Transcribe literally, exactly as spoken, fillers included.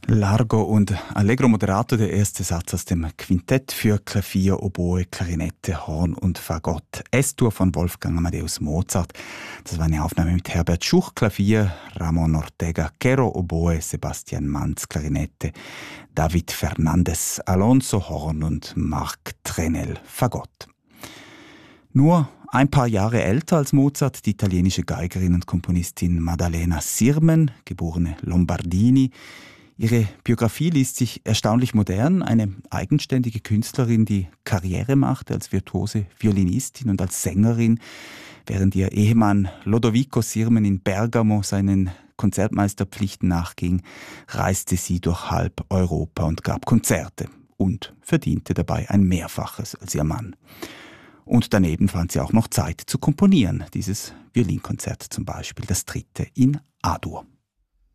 Largo und Allegro moderato, der erste Satz aus dem Quintett für Klavier, Oboe, Klarinette, Horn und Fagott. S-Dur von Wolfgang Amadeus Mozart. Das war eine Aufnahme mit Herbert Schuch, Klavier, Ramon Ortega Quero, Oboe, Sebastian Manz, Klarinette, David Fernandez Alonso, Horn und Marc Trenel, Fagott. Nur ein paar Jahre älter als Mozart, die italienische Geigerin und Komponistin Maddalena Sirmen, geborene Lombardini. Ihre Biografie liest sich erstaunlich modern. Eine eigenständige Künstlerin, die Karriere machte als virtuose Violinistin und als Sängerin. Während ihr Ehemann Lodovico Sirmen in Bergamo seinen Konzertmeisterpflichten nachging, reiste sie durch halb Europa und gab Konzerte und verdiente dabei ein Mehrfaches als ihr Mann. Und daneben fand sie auch noch Zeit zu komponieren. Dieses Violinkonzert zum Beispiel, das dritte in A-Dur.